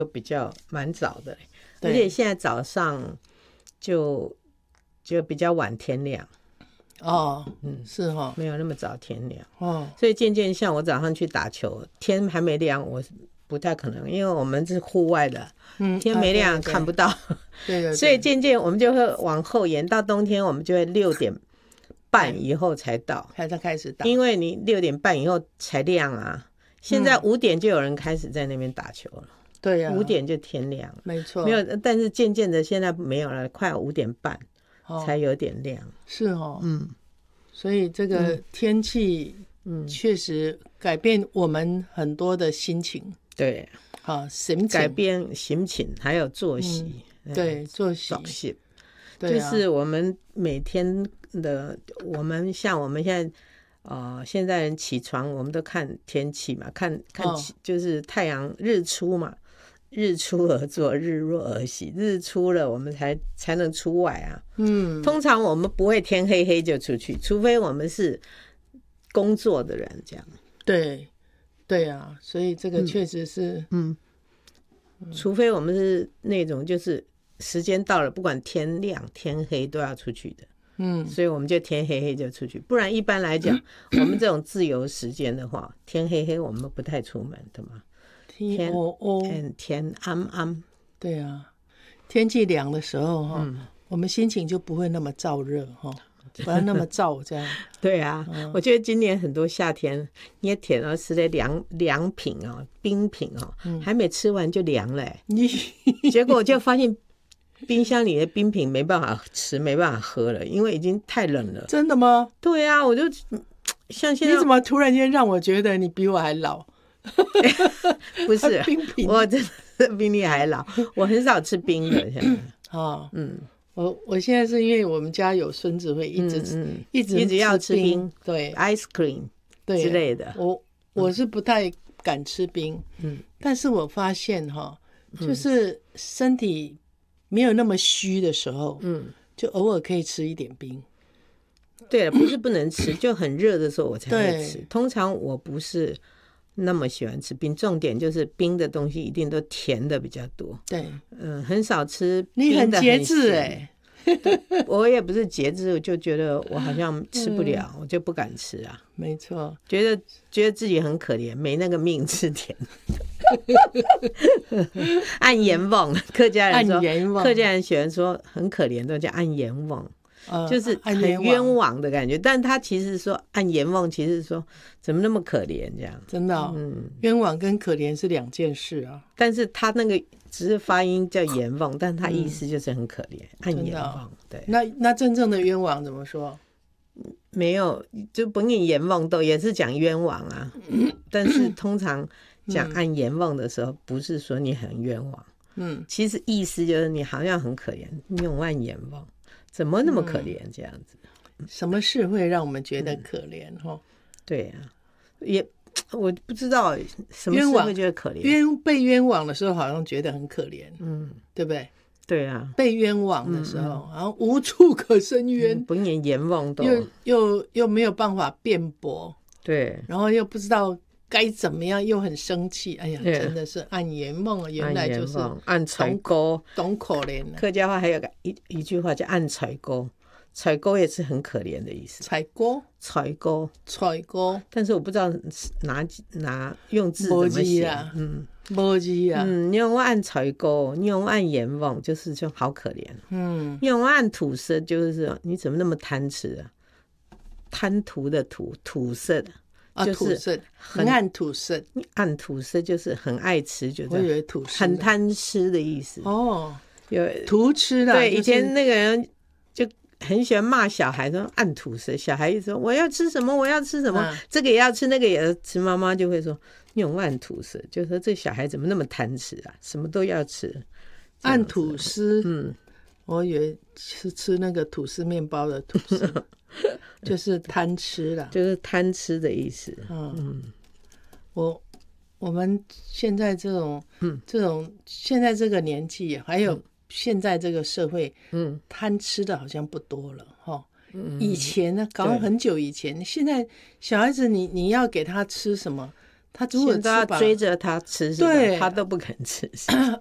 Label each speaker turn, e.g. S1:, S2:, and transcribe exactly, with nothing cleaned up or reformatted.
S1: 都比较蛮早的，而且现在早上就就比较晚天亮。
S2: 哦，嗯，是哦，
S1: 没有那么早天亮
S2: 哦，
S1: 所以渐渐像我早上去打球，天还没亮，我不太可能，因为我们是户外的，嗯，天没亮、啊、对对对看不到，
S2: 对, 对, 对，
S1: 所以渐渐我们就会往后延，到冬天我们就会六点半以后才到，
S2: 才才开始打，
S1: 因为你六点半以后才亮啊。现在五点就有人开始在那边打球了，
S2: 对呀、啊，
S1: 五点就天亮了，
S2: 没错，
S1: 没有，但是渐渐的现在没有了，快五点半才有点亮，哦
S2: 是哦，嗯。所以这个天气确实改变我们很多的心情，
S1: 嗯、对，
S2: 啊，心情
S1: 改变心情，还有作息，
S2: 嗯、对，作息，
S1: 作息，
S2: 对、啊，
S1: 就是我们每天的，我们像我们现在，呃，现在人起床，我们都看天气嘛，看看就是太阳日出嘛。日出而作，日落而息。日出了，我们才才能出外啊。嗯，通常我们不会天黑黑就出去，除非我们是工作的人这样。
S2: 对，对啊，所以这个确实是，
S1: 嗯，嗯除非我们是那种就是时间到了，不管天亮天黑都要出去的。嗯，所以我们就天黑黑就出去，不然一般来讲，我们这种自由时间的话，天黑黑我们不太出门的嘛。天
S2: 哦哦，
S1: 天暗暗，
S2: 对啊，天气凉的时候哈、嗯，我们心情就不会那么燥热哈，不要那么燥这样。
S1: 对啊、嗯，我觉得今年很多夏天也甜哦，吃的凉凉品哦、冰品哦、嗯，还没吃完就凉了，结果我就发现冰箱里的冰品没办法吃，没办法喝了，因为已经太冷了。
S2: 真的吗？
S1: 对啊，我就像现在，
S2: 你怎么突然间让我觉得你比我还老？
S1: 不是，我真的比你还老。我很少吃冰的，现在。
S2: 哦，嗯，我我现在是因为我们家有孙子会一直、嗯嗯、一直
S1: 一直要吃冰，
S2: 对
S1: ，ice cream 之类的。
S2: 我我是不太敢吃冰，嗯，但是我发现哈，就是身体没有那么虚的时候，嗯，就偶尔可以吃一点冰。
S1: 对了，不是不能吃，就很热的时候我才会吃。通常我不是那么喜欢吃冰，重点就是冰的东西一定都甜的比较多。
S2: 对，
S1: 嗯，很少吃
S2: 冰的很。你很节制哎、
S1: 欸，我也不是节制，我就觉得我好像吃不了，嗯、我就不敢吃啊。
S2: 没错，
S1: 觉得觉得自己很可怜，没那个命吃甜。按阎王，客家人说，
S2: 按阎王，
S1: 客家人喜欢说很可怜，都叫按阎王。就是很冤枉的感觉，但他其实说按阎王，其实说怎么那么可怜这样，
S2: 真的、哦，嗯，冤枉跟可怜是两件事啊。
S1: 但是他那个只是发音叫阎王，但他意思就是很可怜，嗯、按阎王。哦、对，
S2: 那那真正的冤枉怎么说？
S1: 没有，就本引阎王都也是讲冤枉啊，嗯、但是通常讲按阎王的时候，不是说你很冤枉，嗯，其实意思就是你好像很可怜，你有按阎王。怎么那么可怜这样子、
S2: 嗯？什么事会让我们觉得可怜？哈、嗯，
S1: 对啊，也我不知道什么事会觉得可怜。
S2: 冤被冤枉的时候，好像觉得很可怜，嗯，对不对？
S1: 对啊，
S2: 被冤枉的时候，然后、嗯嗯、无处可伸冤，
S1: 本引阎王都
S2: 又又又没有办法辩驳，
S1: 对，
S2: 然后又不知道该怎么样，又很生气。哎呀，真的是按阎王，原来就是
S1: 按柴锅，
S2: 懂可怜。
S1: 客家话还有个 一, 一句话叫按柴锅，柴锅也是很可怜的意思。
S2: 柴锅，
S1: 柴锅，
S2: 柴锅，
S1: 但是我不知道哪哪用字怎么写啊？
S2: 嗯，没字啊。
S1: 嗯，你用按柴锅，你用按阎王，就是就好可怜。嗯，你用按土色，就是你怎么那么贪吃啊？贪图的土，土色的。
S2: 啊，就是很按土色，
S1: 按土色就是很爱吃，就
S2: 我以为土
S1: 很贪吃的意思
S2: 哦，
S1: 有
S2: 图吃的。
S1: 对，
S2: 就是、
S1: 以前那个人就很喜欢骂小孩说按土色，小孩一说我要吃什么，我要吃什么，嗯、这个也要吃，那个也要吃，妈妈就会说你有按土色，就说这小孩怎么那么贪吃啊，什么都要吃。
S2: 按吐司，嗯，我以为是吃那个吐司面包的吐司。就是贪吃啦，
S1: 就是贪吃的意思。
S2: 嗯，嗯我我们现在这种，嗯，这种现在这个年纪，还有现在这个社会，嗯，贪吃的好像不多了，哈。以前呢，搞很久以前，现在小孩子你你要给他吃什么， 他如果
S1: 现在要
S2: 吃饱
S1: 追着他吃是吧？
S2: 对
S1: 他都不肯吃。